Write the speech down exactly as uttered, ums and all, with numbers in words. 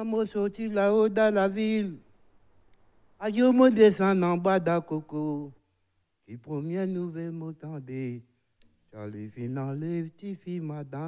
moi sorti là-haut dans la ville. Aïe, moi descend en bas d'un coco. Qui première nouvelle m'attendait. Charlie final, les petits filles, madame.